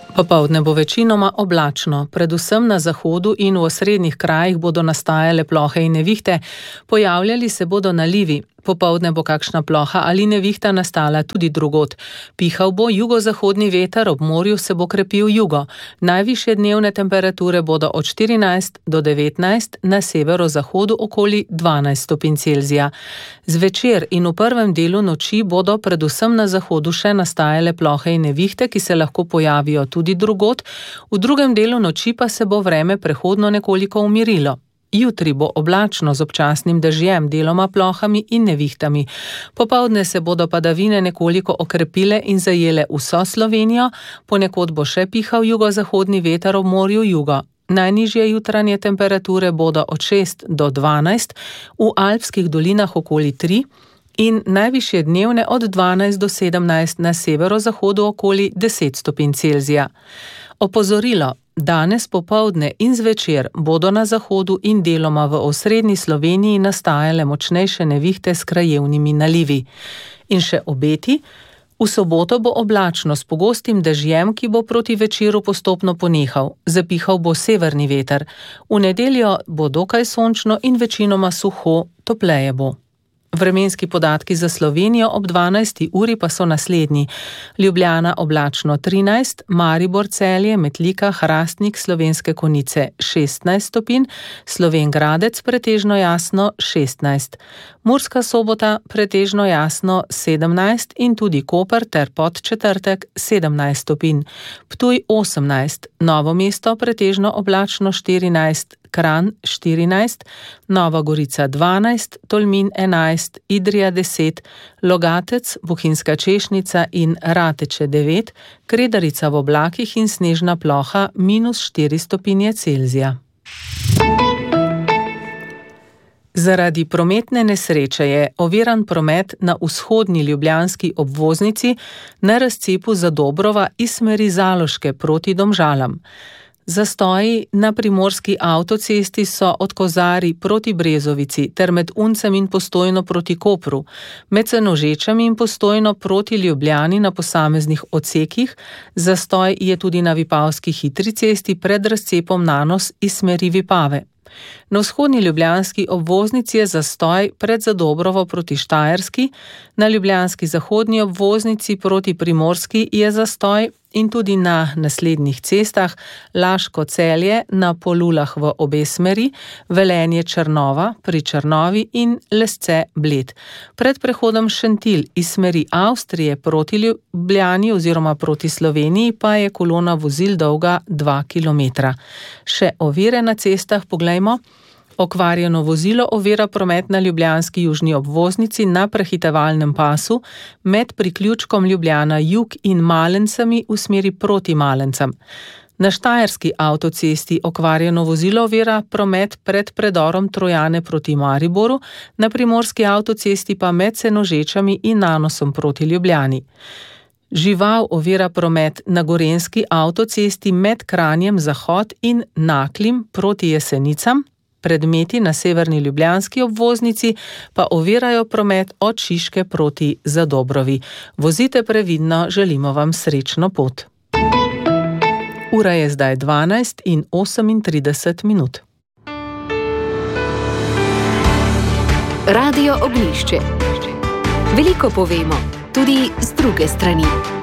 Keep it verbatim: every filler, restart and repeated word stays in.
Popoldne bo večinoma oblačno, predvsem na zahodu in v osrednjih krajih bodo nastajale plohe in nevihte, pojavljali se bodo nalivi. Popoldne bo kakšna ploha ali nevihta nastala tudi drugod. Pihal bo jugozahodni veter, ob morju se bo krepil jugo. Najvišje dnevne temperature bodo od štirinajst do devetnajst, na severozahodu okoli dvanajst stopinj Celzija. Zvečer in v prvem delu noči bodo predvsem na zahodu še nastajale plohe in nevihte, ki se lahko pojavijo tudi drugod. V drugem delu noči pa se bo vreme prehodno nekoliko umirilo. Jutri bo oblačno z občasnim dežjem, deloma plohami in nevihtami. Popoldne se bodo padavine nekoliko okrepile in zajele vso Slovenijo, ponekod bo še pihal jugozahodni veter, ob morju jugo. Najnižje jutranje temperature bodo od šest do dvanajst, v alpskih dolinah okoli tri in najvišje dnevne od dvanajst do sedemnajst, na severozahodu okoli deset stopinj Celzija. Opozorilo. Danes popoldne in zvečer bodo na zahodu in deloma v osrednji Sloveniji nastajale močnejše nevihte s krajevnimi nalivi. In še obeti. V soboto bo oblačno s pogostim dežjem, ki bo proti večeru postopno ponehal. Zapihal bo severni veter. V nedeljo bo dokaj sončno in večinoma suho, topleje bo. Vremenski podatki za Slovenijo ob dvanajsti uri pa so naslednji. Ljubljana oblačno trinajst, Maribor, Celje, Metlika, Hrastnik, Slovenske Konjice šestnajst stopinj, Slovenj Gradec pretežno jasno šestnajst. Murska Sobota pretežno jasno sedemnajst in tudi Koper ter Podčetrtek sedemnajst stopinj. Ptuj osemnajst, Novo mesto pretežno oblačno štirinajst, Kranj štirinajst, Nova Gorica dvanajst, Tolmin enajst, Idrija deset, Logatec, Bohinjska Češnica in Rateče devet, Kredarica v oblakih in snežna ploha minus štiri stopinje Celzija. Zaradi prometne nesreče je oviran promet na vzhodni ljubljanski obvoznici na razcepu Zadobrova iz smeri Zaloške proti Domžalam. Zastoji na primorski avtocesti so od Kozarij proti Brezovici ter med Uncem in Postojno proti Kopru, med Senožečami in Postojno proti Ljubljani na posameznih odsekih. Zastoj je tudi na Vipavski hitri cesti pred razcepom Nanos iz smeri Vipave. Na vzhodni ljubljanski obvoznici je zastoj pred Zadobrovo proti Štajerski, na ljubljanski zahodni obvoznici proti Primorski je zastoj in tudi na naslednjih cestah Laško-Celje na Polulah v obe smeri, Velenje-Črnova pri Črnovi in Lesce-Bled. Pred prehodom Šentilj iz smeri Avstrije proti Ljubljani oziroma proti Sloveniji pa je kolona vozil dolga dva kilometra. Še ovire na cestah poglejmo. Okvarjeno vozilo ovira promet na ljubljanski južni obvoznici na prehitevalnem pasu med priključkom Ljubljana jug in Malencami v smeri proti Malencem. Na štajerski avtocesti okvarjeno vozilo ovira promet pred predorom Trojane proti Mariboru, na primorski avtocesti pa med Senožečami in Nanosom proti Ljubljani. Žival ovira promet na gorenjski avtocesti med Kranjem Zahod in Naklim proti Jesenicam. Predmeti na severni ljubljanski obvoznici pa ovirajo promet od Šiške proti Zadobrovi. Vozite previdno, želimo vam srečno pot. Ura je zdaj dvanajst in osemintrideset minut. Radio Oglišče. Veliko povemo, tudi z druge strani.